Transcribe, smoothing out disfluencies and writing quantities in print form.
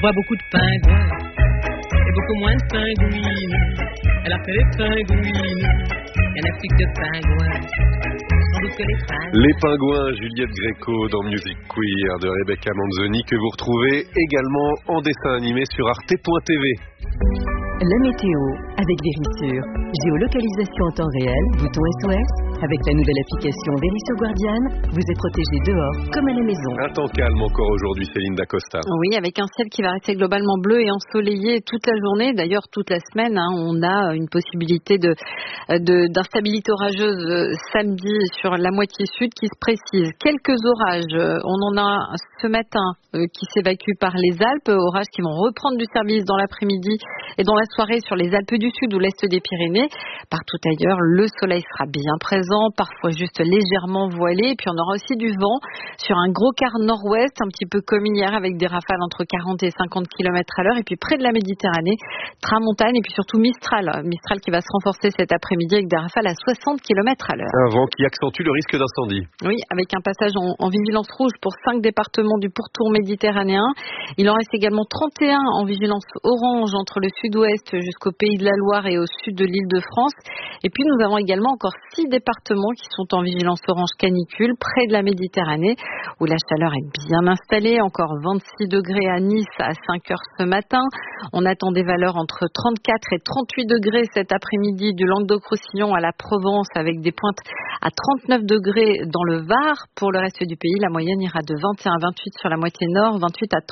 voit beaucoup de pingouins et beaucoup moins de pingouines. Elle a fait les pingouines, il y en a plus que de pingouins. Sans doute que les pingouins. Les pingouins, Juliette Gréco dans Music Queer de Rebecca Manzoni, que vous retrouvez également en dessin animé sur arte.tv. La météo avec Vérissure. Géolocalisation en temps réel, bouton SOS. Avec la nouvelle application Vérissure Guardian, vous êtes protégé dehors comme à la maison. Un temps calme encore aujourd'hui, Céline Dacosta. Oui, avec un ciel qui va rester globalement bleu et ensoleillé toute la journée. D'ailleurs, toute la semaine, on a une possibilité d'instabilité orageuse samedi sur la moitié sud qui se précise. Quelques orages, on en a ce matin qui s'évacuent par les Alpes. Orages qui vont reprendre du service dans l'après-midi et dans la soirée sur les Alpes du Sud ou l'Est des Pyrénées. Partout ailleurs, le soleil sera bien présent, parfois juste légèrement voilé. Et puis on aura aussi du vent sur un gros quart nord-ouest, un petit peu comme hier, avec des rafales entre 40 et 50 km à l'heure. Et puis près de la Méditerranée, tramontane et puis surtout Mistral. Mistral qui va se renforcer cet après-midi avec des rafales à 60 km à l'heure. Un vent qui accentue le risque d'incendie. Oui, avec un passage en vigilance rouge pour 5 départements du pourtour méditerranéen. Il en reste également 31 en vigilance orange entre le sud-ouest jusqu'au Pays de la Loire et au sud de l'Île-de-France. Et puis nous avons également encore 6 départements qui sont en vigilance orange canicule près de la Méditerranée où la chaleur est bien installée. Encore 26 degrés à Nice à 5 heures ce matin. On attend des valeurs entre 34 et 38 degrés cet après-midi du Languedoc-Roussillon à la Provence avec des pointes à 39 degrés dans le Var. Pour le reste du pays, la moyenne ira de 21 à 28 sur la moitié nord, 28 à